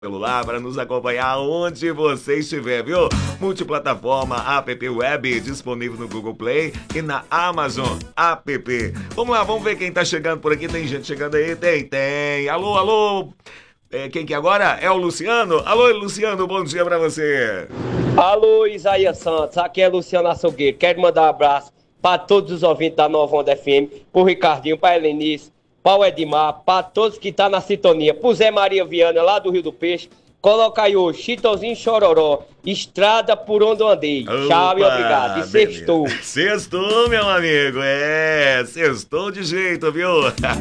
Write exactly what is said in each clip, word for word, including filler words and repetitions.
celular para nos acompanhar onde você estiver, viu? Multiplataforma app web disponível no Google Play e na Amazon app. Vamos lá, vamos ver quem tá chegando por aqui. Tem gente chegando aí? Tem, tem. Alô, alô. É, quem que é agora? É o Luciano. Alô, Luciano, bom dia pra você. Alô, Isaías Santos. Aqui é Luciano Açougueiro. Quero mandar um abraço para todos os ouvintes da Nova Onda F M, pro Ricardinho, pra Helenice, para o Edmar, para todos que tá na sintonia, pro Zé Maria Viana, lá do Rio do Peixe. Coloca aí hoje, Chitãozinho Chororó, estrada por onde eu andei. Opa, tchau e obrigado. E sextou. Sextou, meu amigo. É, sextou de jeito, viu?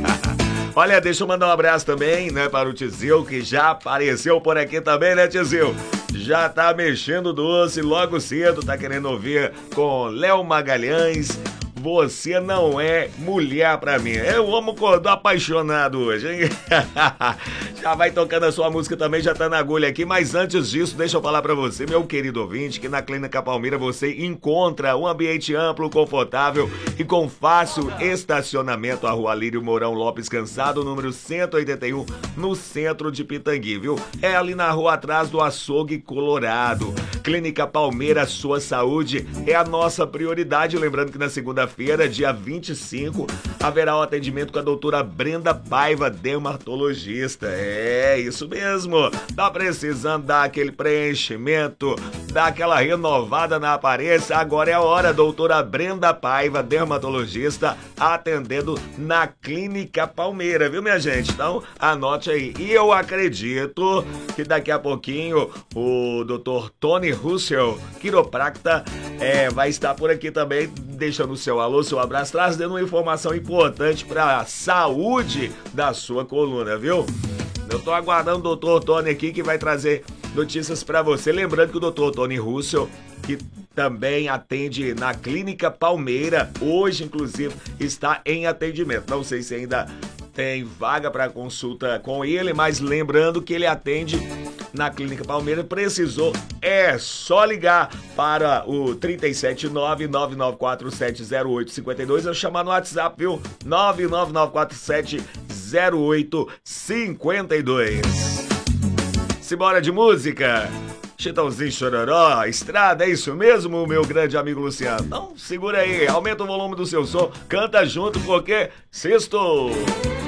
Olha, deixa eu mandar um abraço também, né, para o Tizil, que já apareceu por aqui também, né, Tizil? Já tá mexendo doce logo cedo, tá querendo ouvir com Léo Magalhães. Você não é mulher pra mim. Eu amo cordão apaixonado hoje, hein? Já vai tocando a sua música também, já tá na agulha aqui. Mas antes disso, deixa eu falar pra você, meu querido ouvinte, que na Clínica Palmeira você encontra um ambiente amplo, confortável e com fácil estacionamento. A Rua Lírio Mourão Lopes Cansado, número cento e oitenta e um, no centro de Pitangui, viu? É ali na rua atrás do Açougue Colorado. Clínica Palmeira, sua saúde é a nossa prioridade. Lembrando que na segunda feira, dia vinte e cinco, haverá o atendimento com a doutora Brenda Paiva, dermatologista. É, isso mesmo. Tá precisando dar aquele preenchimento, dar aquela renovada na aparência? Agora é a hora, doutora Brenda Paiva, dermatologista, atendendo na Clínica Palmeira, viu, minha gente? Então, anote aí. E eu acredito que daqui a pouquinho o doutor Tony Russell, quiropracta, é, vai estar por aqui também, deixando o seu alô, seu abraço, trazendo uma informação importante para a saúde da sua coluna, viu? Eu tô aguardando o doutor Tony aqui, que vai trazer notícias para você. Lembrando que o doutor Tony Russell, que também atende na Clínica Palmeira, hoje, inclusive, está em atendimento. Não sei se ainda tem vaga para consulta com ele, mas lembrando que ele atende na Clínica Palmeira. Precisou, é só ligar para o trinta e sete nove, nove nove quatro sete zero oito cinco dois ou chamar no WhatsApp, viu? nove nove nove quatro sete zero oito cinco dois. Simbora de música? Chitãozinho Chororó, estrada, é isso mesmo, meu grande amigo Luciano? Então segura aí, aumenta o volume do seu som, canta junto porque sextou.